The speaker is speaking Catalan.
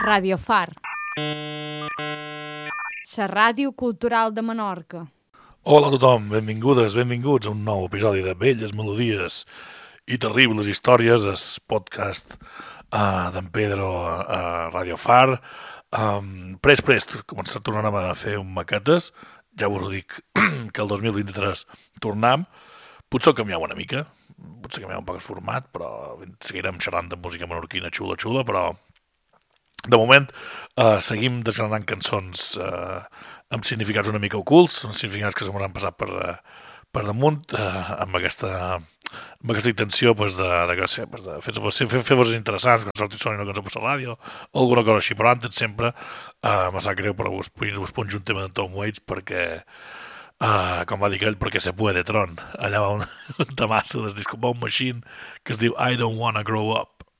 Radio Far, la ràdio cultural de Menorca. Hola a tothom, benvingudes, benvinguts a un nou episodi de Belles Melodies i Terribles Històries, el podcast d'en Pedro a Radio Far. Prest, tornarem a fer un maquetes, ja us ho dic que el 2023 tornem, potser canviam una mica, potser canviam un poc el format, però seguirem xerrant de música menorquina xula, però de moment seguim desgranant cançons amb significats una mica ocults, uns significats que se m'han passat per damunt, amb aquesta intenció de fer coses interessants, que sortir sonant una cançó per la ràdio, o alguna cosa així, però antes sempre me sap greu, però us ponjo un tema de Tom Waits perquè, com va dir aquell, perquè se puede, Tron. Allà va un tamasso del disco Bomb Machine que es diu I Don't Wanna Grow Up.